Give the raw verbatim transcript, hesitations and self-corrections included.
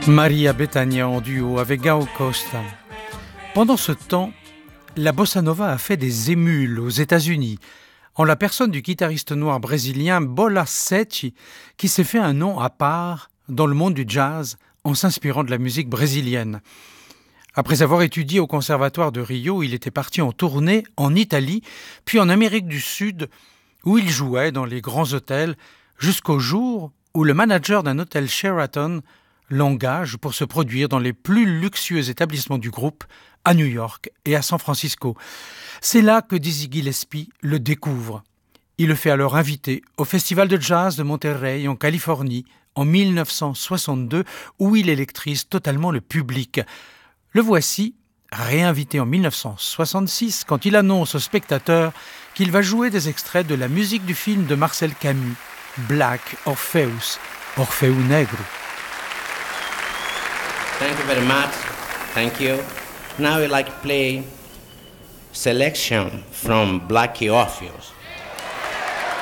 Maria Bethânia en duo avec Gal Costa. Pendant ce temps, la bossa nova a fait des émules aux États-Unis, en la personne du guitariste noir brésilien Bola Sete, qui s'est fait un nom à part dans le monde du jazz en s'inspirant de la musique brésilienne. Après avoir étudié au Conservatoire de Rio, il était parti en tournée en Italie, puis en Amérique du Sud, où il jouait dans les grands hôtels, jusqu'au jour où le manager d'un hôtel Sheraton l'engage pour se produire dans les plus luxueux établissements du groupe, à New York et à San Francisco. C'est là que Dizzy Gillespie le découvre. Il le fait alors inviter au Festival de Jazz de Monterey en Californie en mille neuf cent soixante-deux, où il électrise totalement le public. Le voici réinvité en mille neuf cent soixante-six quand il annonce aux spectateurs qu'il va jouer des extraits de la musique du film de Marcel Camus, Black Orpheus, Orfeu Negro. Thank you very much. Thank you. Now I'd like to play selection from Blackie Orpheus.